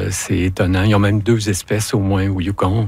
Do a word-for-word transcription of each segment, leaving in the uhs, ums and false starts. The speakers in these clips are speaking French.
c'est étonnant. Ils ont même deux espèces au moins au Yukon.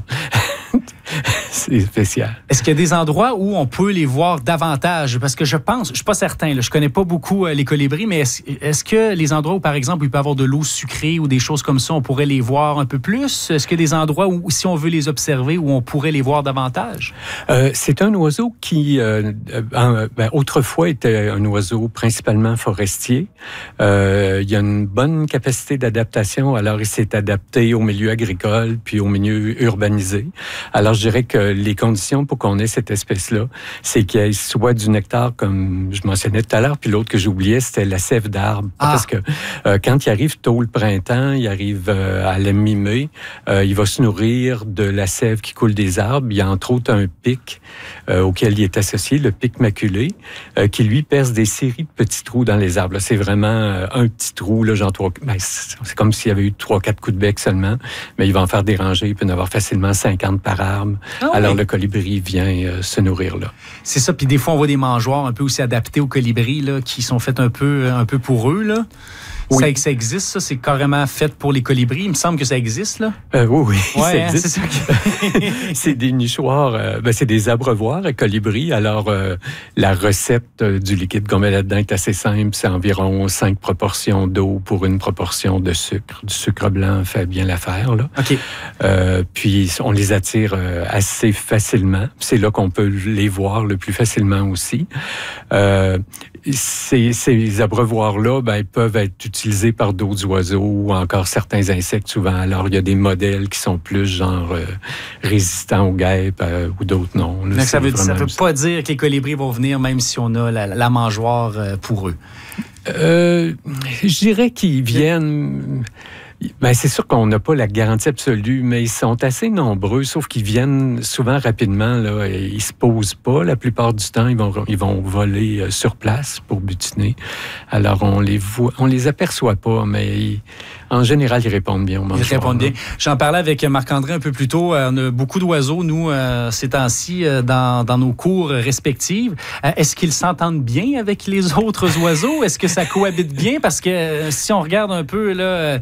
C'est spécial. Est-ce qu'il y a des endroits où on peut les voir davantage? Parce que je pense, je ne suis pas certain, là, je ne connais pas beaucoup euh, les colibris, mais est-ce, est-ce que les endroits où, par exemple, il peut y avoir de l'eau sucrée ou des choses comme ça, on pourrait les voir un peu plus? Est-ce qu'il y a des endroits où, si on veut les observer, où on pourrait les voir davantage? Euh, c'est un oiseau qui, euh, euh, ben, autrefois, était un oiseau principalement forestier. Euh, il a une bonne capacité d'adaptation, alors il s'est adapté au milieu agricole puis au milieu urbanisé. Alors, je dirais que les conditions pour qu'on ait cette espèce-là, c'est qu'il y ait soit du nectar, comme je mentionnais tout à l'heure, puis l'autre que j'oubliais, c'était la sève d'arbre. Ah. Parce que euh, quand il arrive tôt le printemps, il arrive euh, à la mi-mai, euh, il va se nourrir de la sève qui coule des arbres. Il y a entre autres un pic euh, auquel il est associé, le pic maculé, euh, qui lui perce des séries de petits trous dans les arbres. Là, c'est vraiment euh, un petit trou, là, genre trois, ben, c'est comme s'il y avait eu trois, quatre coups de bec seulement, mais il va en faire des rangées, il peut en avoir facilement cinquante par arbre. Ah, alors, oui. Le colibri vient euh, se nourrir là. C'est ça, puis des fois, on voit des mangeoires un peu aussi adaptés aux colibris, là, qui sont faits un peu, un peu pour eux, là. Oui. Ça, ça existe, ça? C'est carrément fait pour les colibris? Il me semble que ça existe, là. Euh, oui, oui, ouais, ça existe. Hein, c'est, ça que... c'est des nichoirs, euh, ben, c'est des abreuvoirs à colibris. Alors, euh, la recette euh, du liquide qu'on met là-dedans est assez simple. C'est environ cinq proportions d'eau pour une proportion de sucre. Du sucre blanc fait bien l'affaire, là. OK. Euh, puis, on les attire euh, assez facilement. C'est là qu'on peut les voir le plus facilement aussi. Euh, ces, ces abreuvoirs-là, ben, ils peuvent être utilisés par d'autres oiseaux ou encore certains insectes souvent. Alors, il y a des modèles qui sont plus genre euh, résistants aux guêpes euh, ou d'autres non. Là, donc, ça veut, ça veut pas dire que les colibris vont venir même si on a la, la mangeoire euh, pour eux. Euh, je dirais qu'ils viennent... Ben, c'est sûr qu'on n'a pas la garantie absolue, mais ils sont assez nombreux, sauf qu'ils viennent souvent rapidement. Là, et ils se posent pas. La plupart du temps, ils vont, ils vont voler sur place pour butiner. Alors, on les voit, on les aperçoit pas, mais ils, en général, ils répondent bien aux mangeoires. Ils répondent bien. J'en parlais avec Marc-André un peu plus tôt. On a beaucoup d'oiseaux, nous, ces temps-ci, dans, dans nos cours respectives. Est-ce qu'ils s'entendent bien avec les autres oiseaux? Est-ce que ça cohabite bien? Parce que si on regarde un peu, là...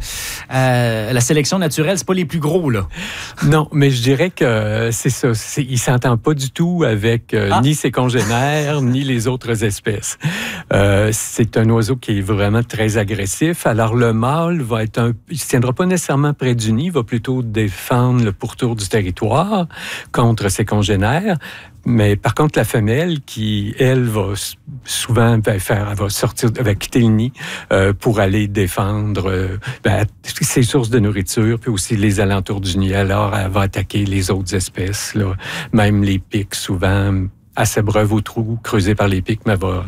Euh, la sélection naturelle, c'est pas les plus gros, là. Non, mais je dirais que c'est ça. C'est, il s'entend pas du tout avec euh, ah. ni ses congénères, ni les autres espèces. Euh, c'est un oiseau qui est vraiment très agressif. Alors, le mâle va être un... Il se tiendra pas nécessairement près du nid, il va plutôt défendre le pourtour du territoire contre ses congénères. Mais par contre, la femelle, qui, elle, va souvent ben, faire, elle va sortir, elle va quitter le nid euh, pour aller défendre euh, ben, ses sources de nourriture, puis aussi les alentours du nid. Alors, elle va attaquer les autres espèces, là. Même les pics, souvent, elle s'abreuve au trou creusé par les pics, mais elle va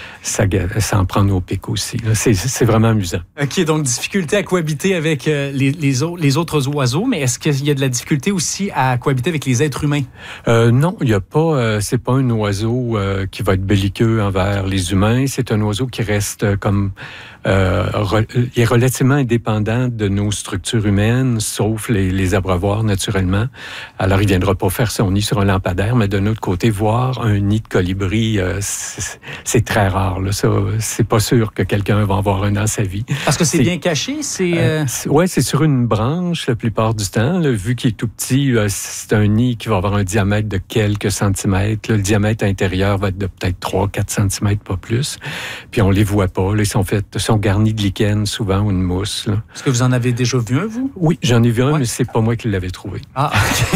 s'en prendre aux pics aussi. C'est, c'est vraiment amusant. OK, donc difficulté à cohabiter avec euh, les, les, au- les autres oiseaux, mais est-ce qu'il y a de la difficulté aussi à cohabiter avec les êtres humains? Euh, non, il y a pas. Euh, c'est pas un oiseau euh, qui va être belliqueux envers les humains. C'est un oiseau qui reste euh, comme euh, re, il est relativement indépendant de nos structures humaines, sauf les, les abreuvoirs naturellement. Alors, il viendra pas faire son nid sur un lampadaire, mais d'un autre côté, voir un nid de colibri, euh, c'est, c'est très rare. Là. Ça, c'est pas sûr que quelqu'un va en voir un dans sa vie. Parce que c'est, c'est bien caché, c'est... Euh... Euh, oui, c'est sur une branche la plupart du temps. Là, vu qu'il est tout petit, euh, c'est un nid qui va avoir un diamètre de quelques centimètres. Là, le diamètre intérieur va être de peut-être trois à quatre centimètres, pas plus. Puis on les voit pas. Là, ils sont faits, sont garnis de lichen souvent ou de mousse. Là. Est-ce que vous en avez déjà vu un, vous? Oui, j'en ai vu un, ouais. mais c'est pas moi qui l'avais trouvé. Ah,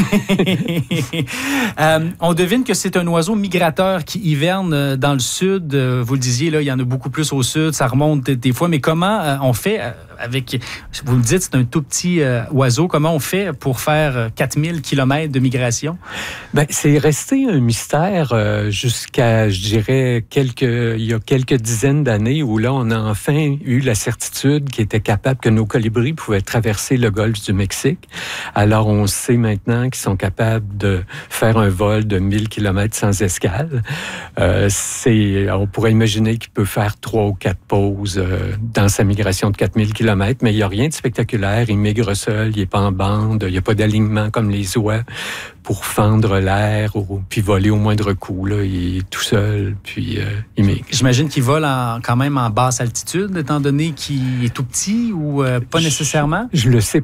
OK. euh, on devine que c'est un oiseau migrateur qui hiverne dans le sud. Vous le disiez, là, il y en a beaucoup plus au sud, ça remonte des fois. Mais comment euh, on fait avec... Vous me dites, c'est un tout petit euh, oiseau. Comment on fait pour faire quatre mille kilomètres de migration? Ben, c'est resté un mystère euh, jusqu'à, je dirais, quelques, il y a quelques dizaines d'années où là, on a enfin eu la certitude qu'il était capable, que nos colibris pouvaient traverser le golfe du Mexique. Alors, on sait maintenant qu'ils sont capables de faire un vol de mille kilomètres sans escale. Euh, c'est, on pourrait imaginer qu'il peut faire trois ou quatre pauses euh, dans sa migration de quatre mille kilomètres, mais il n'y a rien de spectaculaire. Il migre seul, il n'est pas en bande, il n'y a pas d'alignement comme les oies pour fendre l'air ou puis voler au moindre coup. Là. Il est tout seul, puis euh, il migre. J'imagine qu'il vole en, quand même en basse altitude, étant donné qu'il est tout petit ou euh, pas nécessairement? Je, je le sais